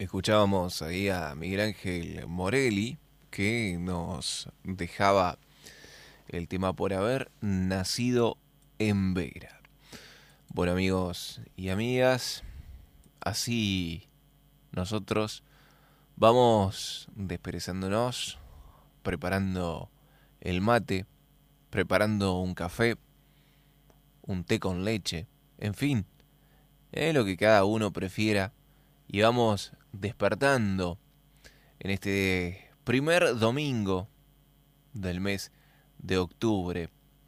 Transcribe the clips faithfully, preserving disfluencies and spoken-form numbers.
Escuchábamos ahí a Miguel Ángel Morelli, que nos dejaba el tema por haber nacido en Vera. Bueno, amigos y amigas, así nosotros vamos desperezándonos, preparando el mate, preparando un café, un té con leche, en fin, es lo que cada uno prefiera, y vamos despertando en este primer domingo del mes de octubre.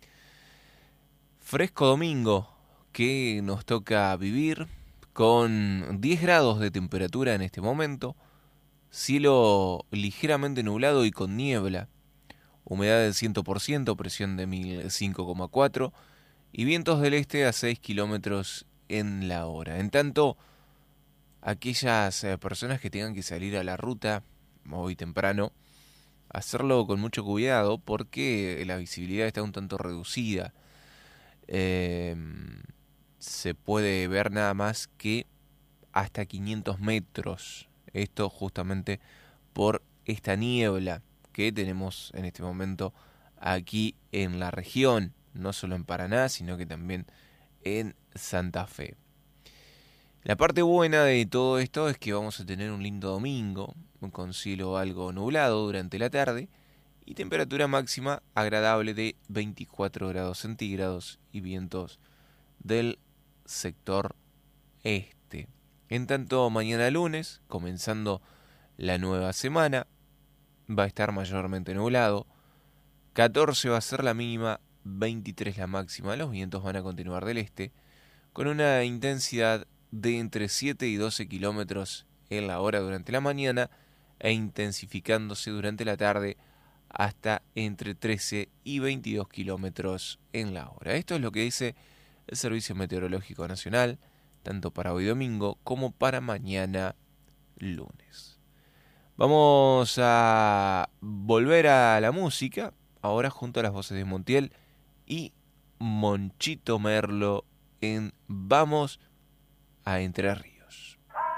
Fresco domingo que nos toca vivir con diez grados de temperatura en este momento, cielo ligeramente nublado y con niebla, humedad del cien por ciento, presión de mil cinco coma cuatro y vientos del este a seis kilómetros en la hora. En tanto, aquellas personas que tengan que salir a la ruta hoy temprano, hacerlo con mucho cuidado porque la visibilidad está un tanto reducida. Eh, se puede ver nada más que hasta quinientos metros. Esto justamente por esta niebla que tenemos en este momento aquí en la región, no solo en Paraná, sino que también en Santa Fe. La parte buena de todo esto es que vamos a tener un lindo domingo, con cielo algo nublado durante la tarde y temperatura máxima agradable de veinticuatro grados centígrados y vientos del sector este. En tanto, mañana lunes, comenzando la nueva semana, va a estar mayormente nublado, catorce va a ser la mínima, veintitrés la máxima, los vientos van a continuar del este, con una intensidad de entre siete y doce kilómetros en la hora durante la mañana e intensificándose durante la tarde hasta entre trece y veintidós kilómetros en la hora. Esto es lo que dice el Servicio Meteorológico Nacional, tanto para hoy domingo como para mañana lunes. Vamos a volver a la música, ahora junto a las voces de Montiel y Monchito Merlo en Vamos a Entre Ríos.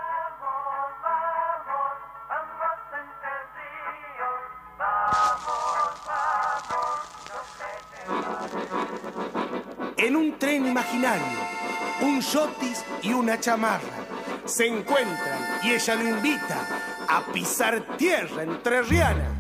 En un tren imaginario, un yotis y una chamarra se encuentran y ella lo invita a pisar tierra entrerriana.